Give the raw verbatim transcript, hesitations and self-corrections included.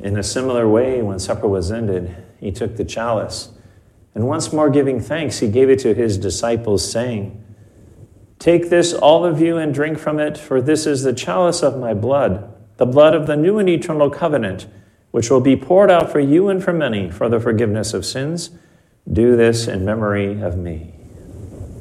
In a similar way, when supper was ended, he took the chalice, and once more giving thanks, he gave it to his disciples, saying, "Take this, all of you, and drink from it, for this is the chalice of my blood, the blood of the new and eternal covenant, which will be poured out for you and for many for the forgiveness of sins. Do this in memory of me."